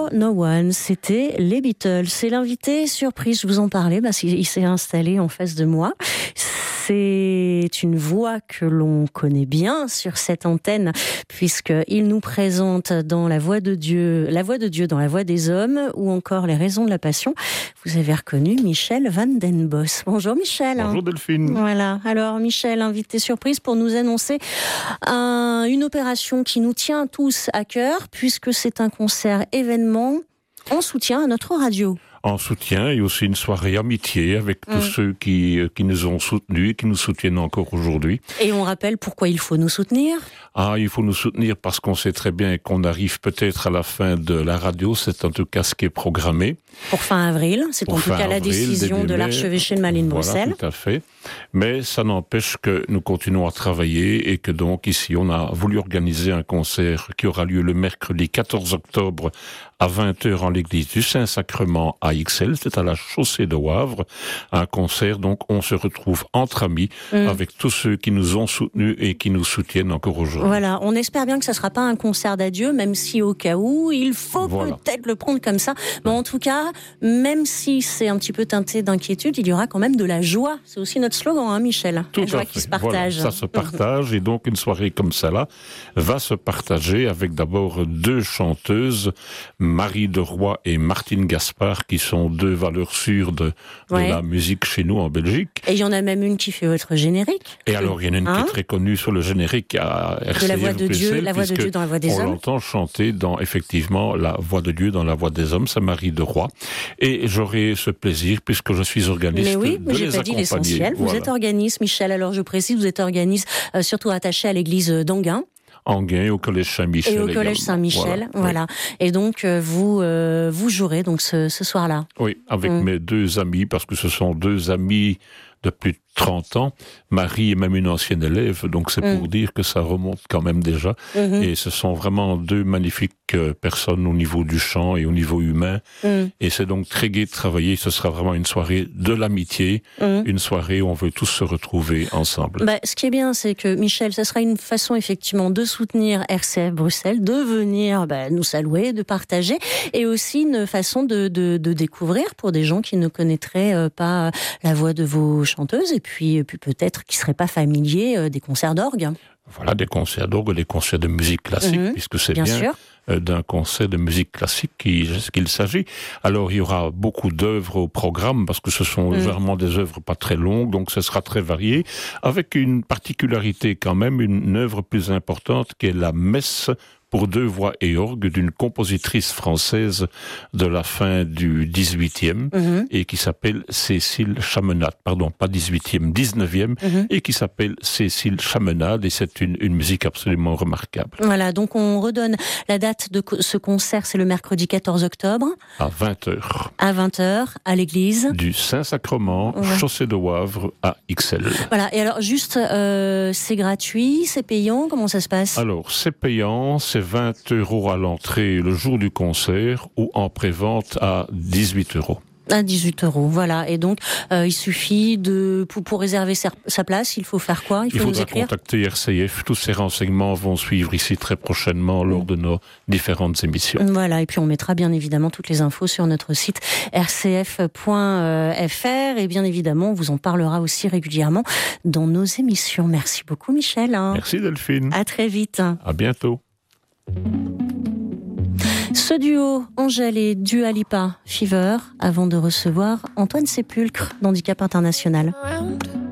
No One, c'était les Beatles. C'est l'invité surprise, je vous en parlais, parce qu'il s'est installé en face de moi. C'est une voix que l'on connaît bien sur cette antenne, puisqu'il nous présente dans La Voix de Dieu dans La Voix des Hommes, ou encore Les Raisons de la Passion. Vous avez reconnu Michel Van den Bos. Bonjour Michel. Bonjour Delphine. Voilà. Alors Michel, invité surprise pour nous annoncer une opération qui nous tient tous à cœur, puisque c'est un concert événement en soutien à notre radio. En soutien et aussi une soirée amitié avec tous ceux qui nous ont soutenus et qui nous soutiennent encore aujourd'hui. Et on rappelle pourquoi il faut nous soutenir. Il faut nous soutenir parce qu'on sait très bien qu'on arrive peut-être à la fin de la radio, c'est en tout cas ce qui est programmé. Pour fin avril, c'est en tout cas la décision de l'archevêché de Malines-Bruxelles. Voilà, tout à fait. Mais ça n'empêche que nous continuons à travailler et que donc ici on a voulu organiser un concert qui aura lieu le mercredi 14 octobre à 20h en l'église du Saint-Sacrement à Ixelles, c'est à la chaussée de Wavre. Un concert, donc on se retrouve entre amis avec tous ceux qui nous ont soutenus et qui nous soutiennent encore aujourd'hui. Voilà, on espère bien que ça ne sera pas un concert d'adieu, même si au cas où, il faut peut-être le prendre comme ça. Mais en tout cas, même si c'est un petit peu teinté d'inquiétude, il y aura quand même de la joie. C'est aussi notre slogan, hein, Michel. Tout la joie à qui fait. se partage. Voilà, ça se partage et donc une soirée comme ça-là va se partager avec d'abord deux chanteuses, Marie de Roy et Martine Gaspard, qui sont deux valeurs sûres de la musique chez nous en Belgique. Et il y en a même une qui fait votre générique. Et alors, il y en a une qui est très connue sur le générique à RCF. De La Voix de Dieu, La Voix de Dieu dans La Voix des Hommes. On l'entend chanter dans, effectivement, La Voix de Dieu dans La Voix des Hommes, c'est Marie de Roy. Et j'aurai ce plaisir, puisque je suis organiste, mais oui, de j'ai les pas dit accompagner. l'essentiel. Vous êtes organiste, Michel. Alors, je précise, vous êtes organiste surtout attaché à l'église d'Anguin. Anguin, au collège Saint-Michel. Et au collège Saint-Michel, voilà. Et donc, vous jouerez donc ce soir-là. Oui, avec mes deux amis, parce que ce sont deux amis de plus de 30 ans. Marie est même une ancienne élève, donc c'est pour dire que ça remonte quand même déjà. Et ce sont vraiment deux magnifiques personnes au niveau du chant et au niveau humain. Et c'est donc très gai de travailler. Ce sera vraiment une soirée de l'amitié, une soirée où on veut tous se retrouver ensemble. Ce qui est bien, c'est que, Michel, ce sera une façon effectivement de soutenir RCF Bruxelles, de venir nous saluer, de partager, et aussi une façon de découvrir pour des gens qui ne connaîtraient pas la voix de vos chanteuses, et puis peut-être qui ne seraient pas familiers des concerts d'orgue. Voilà, des concerts d'orgue, des concerts de musique classique, puisque c'est bien d'un concert de musique classique qu'il s'agit. Alors, il y aura beaucoup d'œuvres au programme, parce que ce sont généralement des œuvres pas très longues, donc ce sera très varié, avec une particularité quand même, une œuvre plus importante, qui est la messe pour deux voix et orgue d'une compositrice française de la fin du 18e et qui s'appelle Cécile Chaminade. Pardon, pas 18e, 19e, et qui s'appelle Cécile Chaminade, et c'est une musique absolument remarquable. Voilà, donc on redonne la date de ce concert, c'est le mercredi 14 octobre. À 20h. À 20h, à l'église du Saint-Sacrement, chaussée de Wavre, à Ixelles. Voilà, et alors juste, c'est gratuit, c'est payant, comment ça se passe ? Alors, c'est payant, c'est 20 € à l'entrée le jour du concert, ou en prévente à 18 €. À 18 €, voilà. Et donc, il suffit pour réserver sa place, il faut faire quoi ? Il faut nous écrire ? Contacter RCF. Tous ces renseignements vont suivre ici très prochainement lors de nos différentes émissions. Voilà. Et puis, on mettra bien évidemment toutes les infos sur notre site rcf.fr. Et bien évidemment, on vous en parlera aussi régulièrement dans nos émissions. Merci beaucoup, Michel. Merci, Delphine. À très vite. À bientôt. Ce duo Angèle et Dua Lipa, Fever, avant de recevoir Antoine Sépulcre d'Handicap International.